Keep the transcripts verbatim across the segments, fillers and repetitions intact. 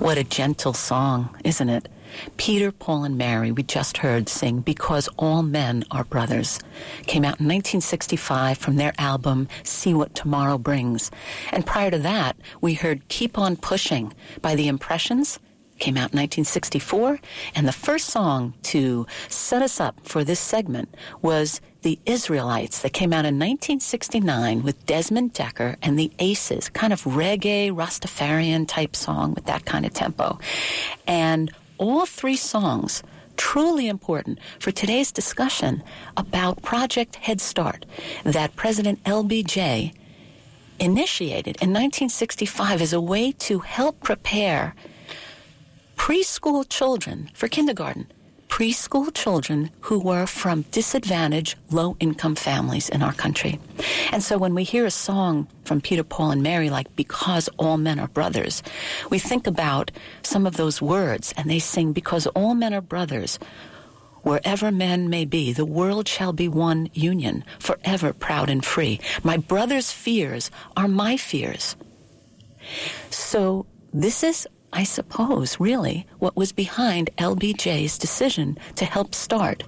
What a gentle song, isn't it? Peter, Paul, and Mary, we just heard sing Because All Men Are Brothers. Came out in nineteen sixty-five from their album See What Tomorrow Brings. And prior to that, we heard Keep On Pushing by The Impressions. Came out in nineteen sixty-four. And the first song to set us up for this segment was The Israelites that came out in nineteen sixty-nine with Desmond Decker and the Aces, kind of reggae, Rastafarian type song with that kind of tempo. And all three songs truly important for today's discussion about Project Head Start that President L B J initiated in nineteen sixty-five as a way to help prepare preschool children for kindergarten. Preschool children who were from disadvantaged, low-income families in our country. And so when we hear a song from Peter, Paul, and Mary like Because All Men Are Brothers, we think about some of those words, and they sing, Because all men are brothers, wherever men may be, the world shall be one union, forever proud and free. My brother's fears are my fears. So this is, I suppose, really what was behind L B J's decision to help start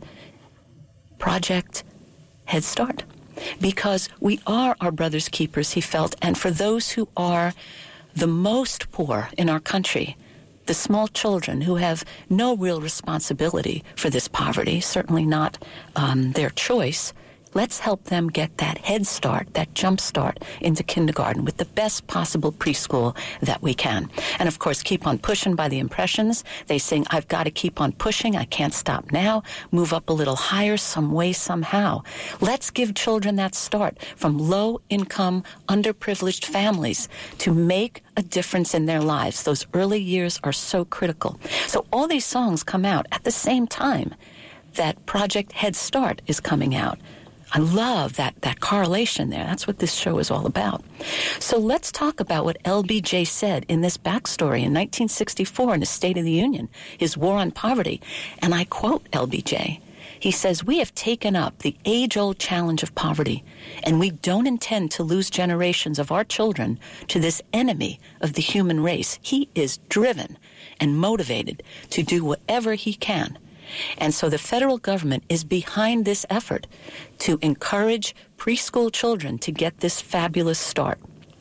Project Head Start. Because we are our brother's keepers, he felt, and for those who are the most poor in our country, the small children who have no real responsibility for this poverty, certainly not um, their choice, let's help them get that head start, that jump start into kindergarten with the best possible preschool that we can. And, of course, Keep On Pushing by The Impressions. They sing, I've got to keep on pushing. I can't stop now. Move up a little higher some way, somehow. Let's give children that start from low-income, underprivileged families to make a difference in their lives. Those early years are so critical. So all these songs come out at the same time that Project Head Start is coming out. I love that, that correlation there. That's what this show is all about. So let's talk about what L B J said in this backstory in nineteen sixty-four in the State of the Union, his war on poverty. And I quote L B J. He says, we have taken up the age-old challenge of poverty, and we don't intend to lose generations of our children to this enemy of the human race. He is driven and motivated to do whatever he can. And so the federal government is behind this effort to encourage preschool children to get this fabulous start.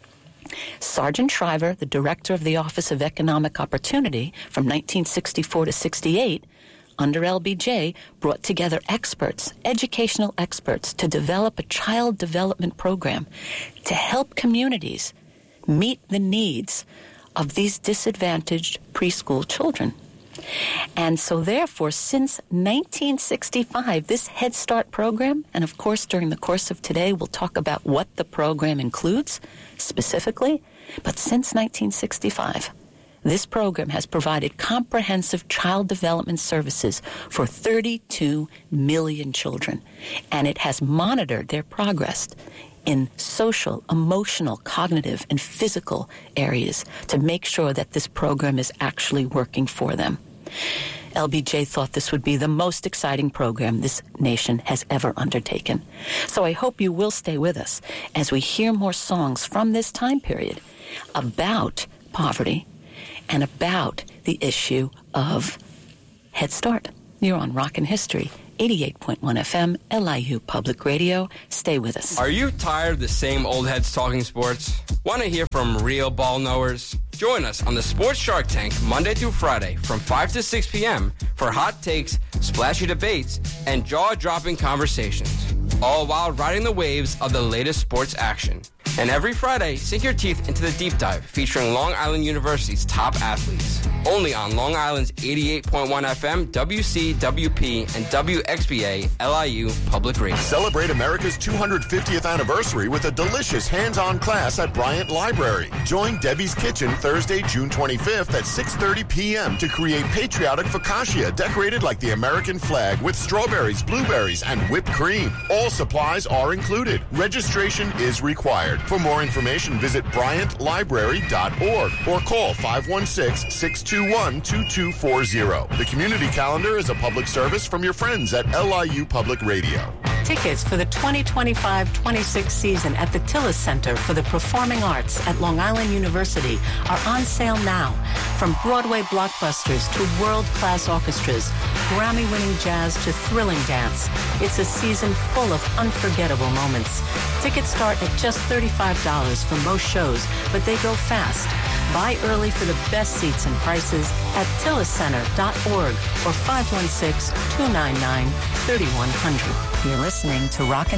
Sargent Shriver, the director of the Office of Economic Opportunity from nineteen sixty-four to sixty-eight, under L B J, brought together experts, educational experts, to develop a child development program to help communities meet the needs of these disadvantaged preschool children. And so, therefore, since nineteen sixty-five, this Head Start program, and of course, during the course of today, we'll talk about what the program includes specifically, but since nineteen sixty-five, this program has provided comprehensive child development services for thirty-two million children, and it has monitored their progress in social, emotional, cognitive, and physical areas to make sure that this program is actually working for them. L B J thought this would be the most exciting program this nation has ever undertaken. So I hope you will stay with us as we hear more songs from this time period about poverty and about the issue of Head Start. You're on Rockin' History, eighty-eight point one F M, L I U Public Radio. Stay with us. Are you tired of the same old heads talking sports? Want to hear from real ball knowers? Join us on the Sports Shark Tank Monday through Friday from five to six p.m. for hot takes, splashy debates, and jaw-dropping conversations, all while riding the waves of the latest sports action. And every Friday, sink your teeth into the deep dive featuring Long Island University's top athletes. Only on Long Island's eighty-eight point one F M, W C W P, and W X B A L I U Public Radio. Celebrate America's two hundred fiftieth anniversary with a delicious hands-on class at Bryant Library. Join Debbie's Kitchen Thursday, June twenty-fifth at six thirty p.m. to create patriotic focaccia decorated like the American flag with strawberries, blueberries, and whipped cream. All supplies are included. Registration is required. For more information, visit bryant library dot org or call five one six, six two one, two two four zero. The community calendar is a public service from your friends at L I U Public Radio. Tickets for the twenty twenty-five twenty-six season at the Tillis Center for the Performing Arts at Long Island University are on sale now. From Broadway blockbusters to world-class orchestras, Grammy-winning jazz to thrilling dance, it's a season full of unforgettable moments. Tickets start at just thirty-five dollars for most shows, but they go fast. Buy early for the best seats and prices at tillis center dot org or five one six, two nine nine, three one zero zero. You're listening to Rockin'